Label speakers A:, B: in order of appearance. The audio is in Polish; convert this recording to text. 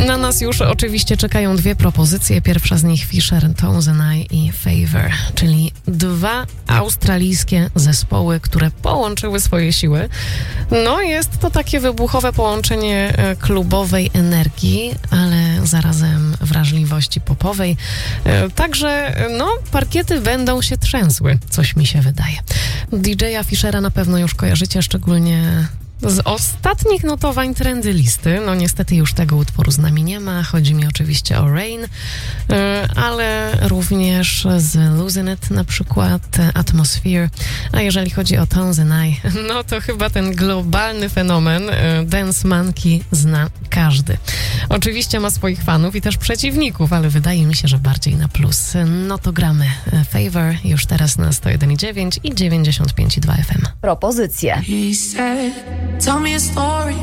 A: Na nas już oczywiście czekają dwie propozycje. Pierwsza z nich Fisher, Tones and I i Favor, czyli dwa australijskie zespoły, które połączyły swoje siły. No jest to takie wybuchowe połączenie klubowej energii, ale zarazem wrażliwości popowej. Także parkiety będą się trzęsły, coś mi się wydaje. DJ-a Fishera na pewno już kojarzycie, szczególnie z ostatnich notowań trendy listy. No niestety już tego utworu z nami nie ma. Chodzi mi oczywiście o Rain, ale również z Losing It na przykład, Atmosphere. A jeżeli chodzi o Tones and I, no to chyba ten globalny fenomen Dance Monkey zna każdy. Oczywiście ma swoich fanów i też przeciwników, ale wydaje mi się, że bardziej na plus. No to gramy Favor już teraz na 101,9 i 95,2 FM.
B: Propozycje.
C: He said, tell me a story